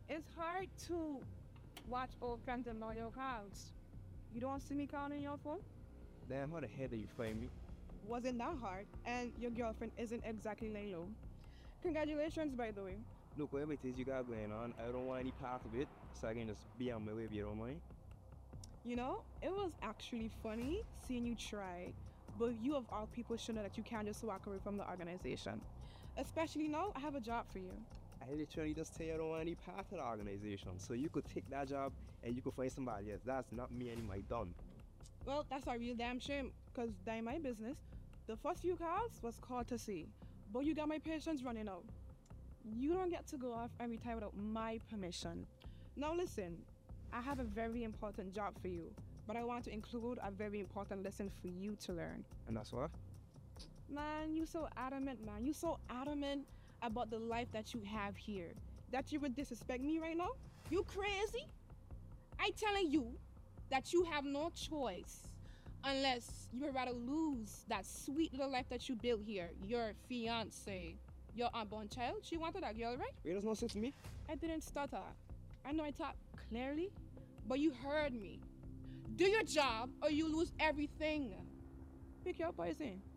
It's hard to watch old friends and Mario Kart. You don't see me counting your phone? Damn, how the hell did you find me? Wasn't that hard, and your girlfriend isn't exactly Lalo. Congratulations, by the way. Look, whatever it is you got going on, I don't want any part of it, so I can just be on my way if you don't mind. You know, it was actually funny seeing you try, but you of all people should know that you can't just walk away from the organization. Especially now, I have a job for you. I literally just tell you I don't want any part of the organization, so you could take that job and you could find somebody else. That's not me anymore, done. Well, that's a real damn shame, because that ain't my business. The first few calls was called to see, but you got my patience running out. You don't get to go off and retire without my permission. Now listen, I have a very important job for you, but I want to include a very important lesson for you to learn. And that's what? Man, you so adamant, man. You so adamant about the life that you have here that you would disrespect me right now? You crazy? I telling you that you have no choice unless you would rather lose that sweet little life that you built here. Your fiance, your unborn child. She wanted that girl, right? Wait, there's no sense to me. I didn't stutter. I know I talk clearly, but you heard me. Do your job or you lose everything. Pick your poison.